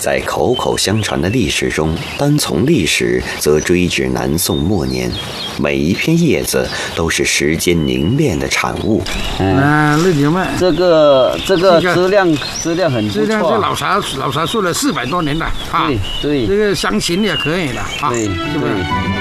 在口口相传的历史中，单从历史则追至南宋末年，每一片叶子都是时间凝练的产物。 绿牛麦， 这个质量很不错， 质量是老茶树了400多年了啊。 对， 这个香型也可以的啊， 对， 是不是？